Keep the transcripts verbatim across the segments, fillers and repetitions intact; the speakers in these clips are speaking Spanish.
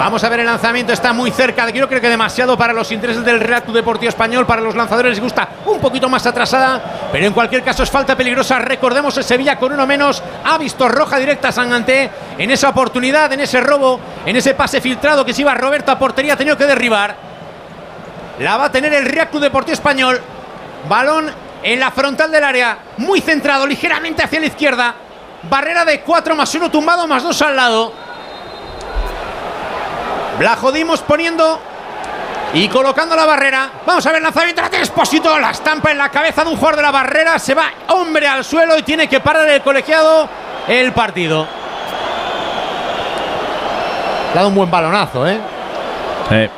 Vamos a ver el lanzamiento, está muy cerca de, yo creo que demasiado para los intereses del Real Club Deportivo Español, para los lanzadores les gusta un poquito más atrasada, pero en cualquier caso es falta peligrosa. Recordemos, el Sevilla con uno menos ha visto roja directa a Sanganté en esa oportunidad, en ese robo, en ese pase filtrado que se iba Roberto a portería, ha tenido que derribar. La va a tener el Real Club Deportivo Español, balón en la frontal del área, muy centrado, ligeramente hacia la izquierda, barrera de cuatro más uno tumbado, más dos al lado. Blajodimos poniendo y colocando la barrera. Vamos a ver el lanzamiento, la tiene Expósito, la estampa en la cabeza de un jugador de la barrera, se va hombre al suelo y tiene que parar el colegiado el partido. Le ha dado un buen balonazo, ¿eh? Sí.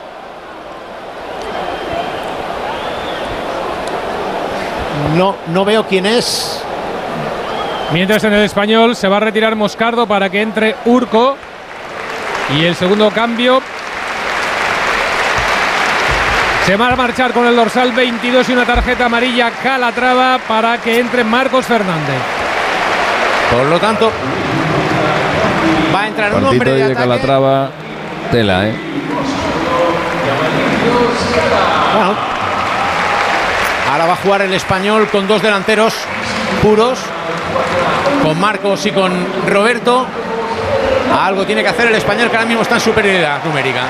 No, no veo quién es. Mientras en el Español se va a retirar Moscardo para que entre Urco. Y el segundo cambio se va a marchar con el dorsal veintidós y una tarjeta amarilla Calatrava para que entre Marcos Fernández. Por lo tanto, va a entrar un hombre de, de ataque. Calatrava, tela, ¿eh? Bueno, ahora va a jugar el Español con dos delanteros puros, con Marcos y con Roberto. Algo tiene que hacer el Español, que ahora mismo está en superioridad numérica.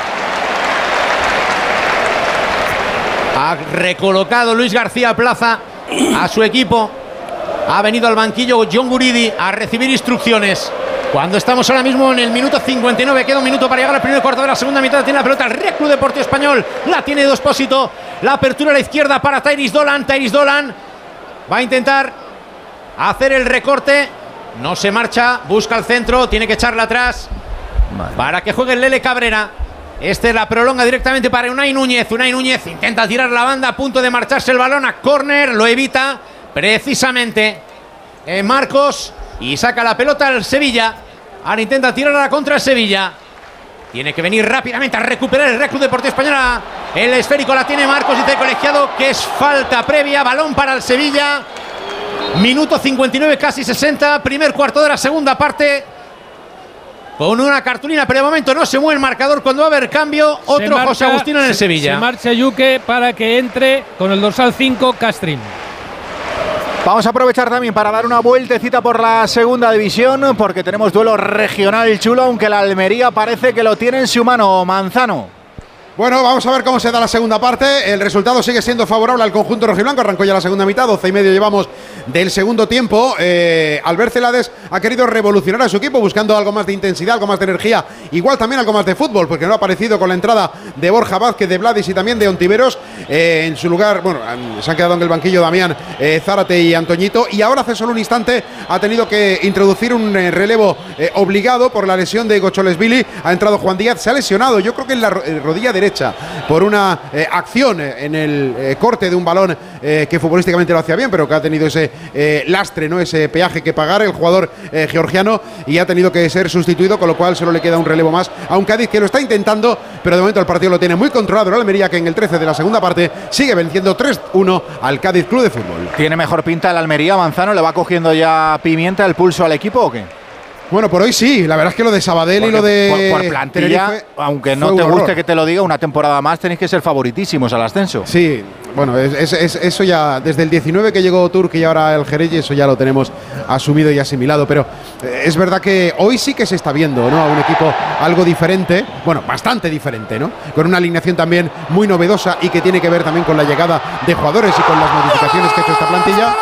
Ha recolocado Luis García Plaza a su equipo. Ha venido al banquillo John Guridi a recibir instrucciones. Cuando estamos ahora mismo en el minuto cincuenta y nueve, queda un minuto para llegar al primer cuarto de la segunda mitad. Tiene la pelota el Real Club Deportivo Español. La tiene de Expósito. La apertura a la izquierda para Tyrese Dolan. Tyrese Dolan va a intentar hacer el recorte. No se marcha, busca el centro, tiene que echarla atrás. Vale. Para que juegue el Lele Cabrera. Este la prolonga directamente para Unai Núñez. Unai Núñez intenta tirar la banda, a punto de marcharse el balón a córner, lo evita precisamente eh, Marcos y saca la pelota al Sevilla. Ahora intenta tirar a la contra el Sevilla. Tiene que venir rápidamente a recuperar el Real Club Deportivo Español. El esférico la tiene Marcos, dice el colegiado que es falta previa, balón para el Sevilla. Minuto cincuenta y nueve, casi sesenta, primer cuarto de la segunda parte. Con una cartulina, pero de momento no se mueve el marcador. Cuando va a haber cambio, otro marcha, José Agustino en el se, Sevilla. Se marcha Yuque para que entre con el dorsal cinco, Castrín. Vamos a aprovechar también para dar una vueltecita por la segunda división, porque tenemos duelo regional chulo, aunque la Almería parece que lo tiene en su mano. Manzano. Bueno, vamos a ver cómo se da la segunda parte. El resultado sigue siendo favorable al conjunto rojiblanco. Arrancó ya la segunda mitad, doce y medio llevamos del segundo tiempo. Eh, Albert Celades ha querido revolucionar a su equipo, buscando algo más de intensidad, algo más de energía, igual también algo más de fútbol, porque no ha aparecido con la entrada de Borja Vázquez, de Vladis y también de Ontiveros. Eh, en su lugar, bueno, se han quedado en el banquillo Damián, eh, Zárate y Antoñito. Y ahora, hace solo un instante, ha tenido que introducir un eh, relevo eh, obligado por la lesión de Gocholesvili. Ha entrado Juan Díaz, se ha lesionado, yo creo que en la rodilla derecha, por una eh, acción en el eh, corte de un balón eh, que futbolísticamente lo hacía bien, pero que ha tenido ese eh, lastre, ¿no? Ese peaje que pagar el jugador eh, georgiano, y ha tenido que ser sustituido, con lo cual solo le queda un relevo más a un Cádiz que lo está intentando, pero de momento el partido lo tiene muy controlado el Almería, que en el trece de la segunda parte sigue venciendo tres uno al Cádiz Club de Fútbol. ¿Tiene mejor pinta el Almería, Manzano? ¿Le va cogiendo ya pimienta el pulso al equipo o qué? Bueno, por hoy sí, la verdad es que lo de Sabadell y lo de por, por plantilla, Tenerife, aunque no te guste que te lo diga, una temporada más tenéis que ser favoritísimos al ascenso. Sí, bueno, es, es, es, eso ya, desde el diecinueve que llegó Turk y ahora el Jerez, eso ya lo tenemos asumido y asimilado, pero eh, es verdad que hoy sí que se está viendo, ¿no? A un equipo algo diferente, bueno, bastante diferente, ¿no? Con una alineación también muy novedosa y que tiene que ver también con la llegada de jugadores y con las modificaciones que ha hecho esta plantilla.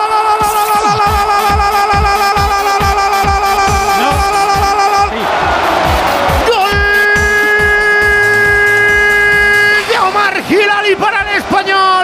Para el Español,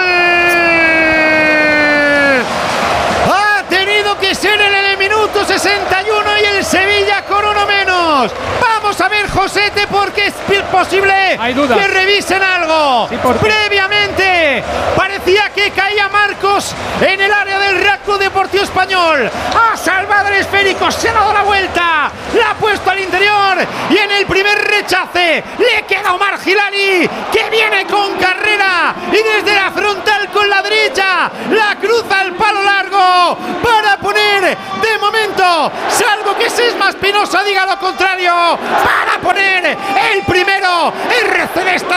ha tenido que ser en el minuto sesenta y uno y el Sevilla con uno menos. Vamos a ver, Josete, porque es posible que revisen algo. Sí, previamente parecía que caía Marcos en el área del Real Club Deportivo Español. Ha salvado el esférico, se ha dado la vuelta, la ha puesto al interior y en el primer rechace le queda Omar Gilani, que viene con carrera y desde la frontal con la derecha la cruza al palo largo para poner, de momento, salvo que Sesma Espinosa diga lo contrario, para poner el primero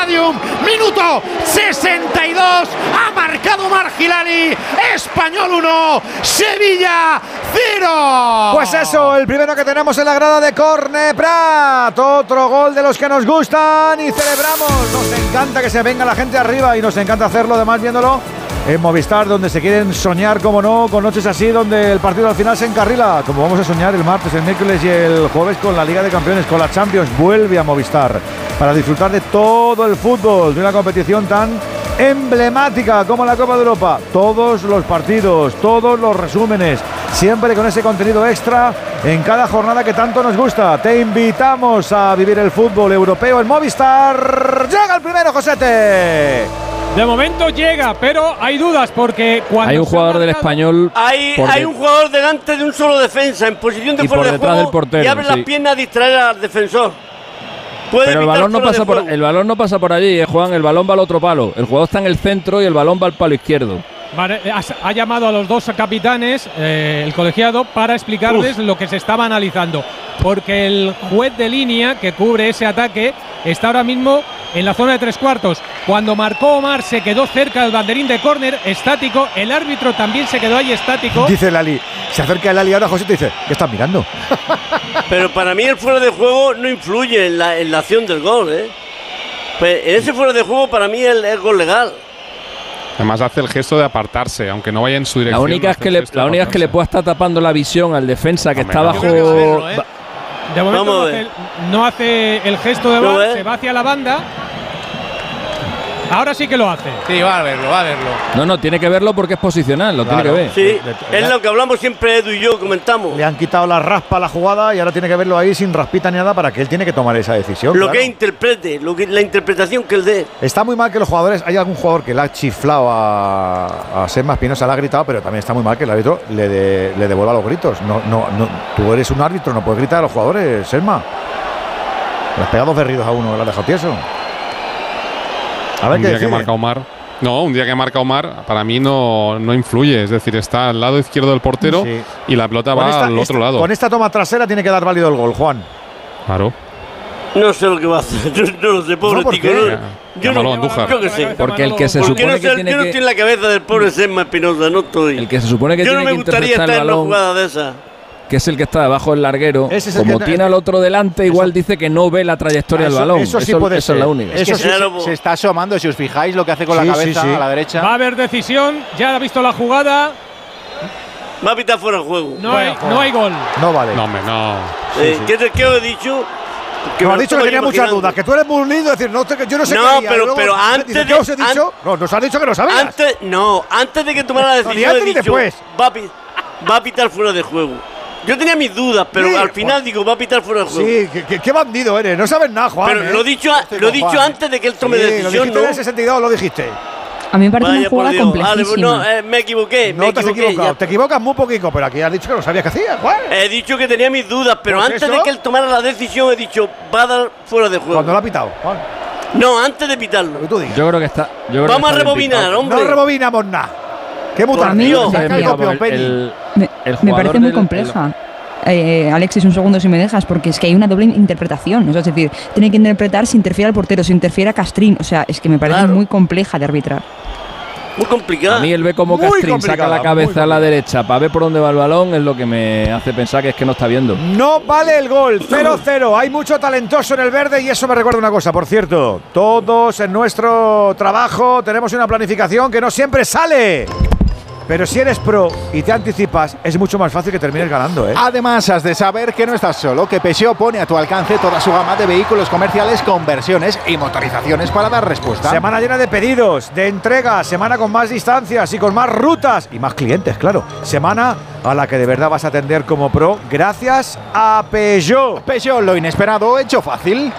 Stadium. Minuto sesenta y dos. Ha marcado Margilani. Español uno, Sevilla cero. Pues eso, el primero que tenemos en la grada de Corne Prat. Otro gol de los que nos gustan y celebramos. Nos encanta que se venga la gente arriba y nos encanta hacerlo, además viéndolo en Movistar, donde se quieren soñar, como no, con noches así, donde el partido al final se encarrila, como vamos a soñar el martes, el miércoles y el jueves con la Liga de Campeones, con la Champions. Vuelve a Movistar para disfrutar de todo el fútbol, de una competición tan emblemática como la Copa de Europa. Todos los partidos, todos los resúmenes, siempre con ese contenido extra en cada jornada que tanto nos gusta. Te invitamos a vivir el fútbol europeo en Movistar. Llega el primero, Josete. De momento llega, pero hay dudas porque cuando hay un jugador del Español. Hay, hay un jugador delante de un solo defensa en posición de y fuera por de detrás juego del portero, y abre sí. las piernas a distraer al defensor. Puede Pero el balón no pasa por juego. el balón no pasa por allí, eh, Juan. El balón va al otro palo. El jugador está en el centro y el balón va al palo izquierdo. Vale, ha, ha llamado a los dos capitanes, eh, el colegiado, para explicarles Uf. lo que se estaba analizando. Porque el juez de línea que cubre ese ataque está ahora mismo en la zona de tres cuartos. Cuando marcó Omar se quedó cerca del banderín de córner, estático. El árbitro también se quedó ahí estático. Dice Lali, se acerca el Ali ahora, José te dice, ¿qué estás mirando? Pero para mí el fuera de juego no influye en la, en la acción del gol, ¿eh? Pues en ese fuera de juego para mí es el gol legal. Además hace el gesto de apartarse, aunque no vaya en su dirección. La única es que le, la única es que le pueda estar tapando la visión al defensa que está bajo. Verlo, ¿eh? De momento no hace, no hace el gesto de bar, se va hacia la banda. Ahora sí que lo hace. Sí, va a verlo, va a verlo. No, no, tiene que verlo porque es posicional, lo claro. tiene que ver. Sí, le, le, es lo que hablamos siempre Edu y yo, comentamos. Le han quitado la raspa a la jugada y ahora tiene que verlo ahí sin raspita ni nada para que él tiene que tomar esa decisión. Lo claro. que interprete, lo que, la interpretación que él dé. Está muy mal que los jugadores, hay algún jugador que le ha chiflado a, a Selma Espinosa, le ha gritado, pero también está muy mal que el árbitro le, de, le devuelva los gritos. No, no, no, tú eres un árbitro, no puedes gritar a los jugadores, Selma. Le has pegado dos berridos a uno, le has dejado tieso. A ver un qué día decide. que marca Omar. No, un día que marca Omar, para mí no, no influye. Es decir, está al lado izquierdo del portero sí. y la pelota con va esta, al otro esta, lado. Con esta toma trasera tiene que dar válido el gol, Juan. Claro. No sé lo que va a hacer, no lo sé, pobre no, tico. No, yo no, no, yo que sé. Porque el que se supone no sé, que tiene yo no que… estoy en la cabeza del pobre Selma Espinosa, no estoy. El que se supone que yo tiene no me que gustaría estar en el una balón, jugada de esa. que es el que está debajo del larguero, es como que, tiene al otro delante, eso, igual dice que no ve la trayectoria eso, del balón. Eso sí eso, puede eso ser. es la única. Es que eso se, sí, se está asomando, si os fijáis lo que hace con sí, la cabeza sí, sí. a la derecha. Va a haber decisión, ya ha visto la jugada. Va a pitar fuera el juego. No, hay, no hay gol. No vale. No, hombre, no. Eh, sí, sí. ¿Qué, ¿Qué os he dicho? Que me has dicho que tenía muchas dudas, que tú eres muy lindo, decir, no, yo no sé no, qué haría, pero, luego, pero antes dice, de… ¿qué os he dicho? An no, nos has dicho que no sabías. Antes, no, antes de que tomara la decisión no, he dicho, después. Va, a, va a pitar fuera de juego. Yo tenía mis dudas, pero sí, al final Juan. digo, va a pitar fuera de juego. Sí, qué, qué, qué bandido eres, no sabes nada, Juan. Pero ¿eh? lo he dicho, lo he dicho Juan, antes de que él tome sí, decisión, lo dijiste ¿no? en el sesenta y dos, lo dijiste. A mí me parece Vaya una jugada complejísima. No, eh, me equivoqué, No me te has equivoqué, equivocado, ya. te equivocas muy poquito, pero aquí has dicho que no sabías qué hacías, Juan. He dicho que tenía mis dudas, pero ¿Pues antes eso? de que él tomara la decisión he dicho, va a dar fuera de juego. Cuando lo ha pitado, Juan. No, antes de pitarlo. Lo que tú digas. Yo creo que está… Yo creo Vamos que a está rebobinar, bien hombre. No rebobinamos nada. Qué Por mutante. Dios. Ya, ya, pitado. El, el, Me, el me parece muy del- compleja. Eh, Alexis, un segundo si me dejas, porque es que hay una doble interpretación. O sea, es decir, tiene que interpretar si interfiere al portero, si interfiere a Castrín. O sea, es que me parece Claro. muy compleja de arbitrar. Muy complicado. A mí él ve como Muy Castrín complicada, saca la muy cabeza a la complicada. derecha para ver por dónde va el balón, es lo que me hace pensar que es que no está viendo. No vale el gol, cero cero. Hay mucho talentoso en el verde y eso me recuerda una cosa, por cierto. Todos en nuestro trabajo tenemos una planificación que no siempre sale. Pero si eres pro y te anticipas, es mucho más fácil que termines ganando, ¿eh? Además, has de saber que no estás solo, que Peugeot pone a tu alcance toda su gama de vehículos comerciales con versiones y motorizaciones para dar respuesta. Semana llena de pedidos, de entregas, semana con más distancias y con más rutas y más clientes, claro. Semana a la que de verdad vas a atender como pro gracias a Peugeot. Peugeot, lo inesperado hecho fácil.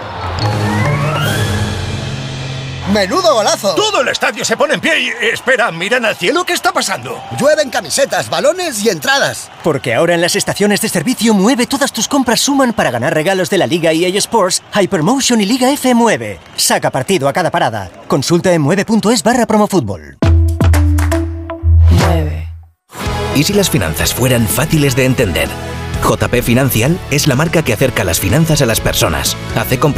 ¡Menudo golazo! Todo el estadio se pone en pie y… Espera, miran al cielo, ¿qué está pasando? Llueven camisetas, balones y entradas. Porque ahora en las estaciones de servicio Mueve todas tus compras suman para ganar regalos de la Liga E A Sports, Hypermotion y Liga F Mueve. Saca partido a cada parada. Consulta en mueve.es barra promofútbol. ¿Y si las finanzas fueran fáciles de entender? J P Financial es la marca que acerca las finanzas a las personas. Hace compras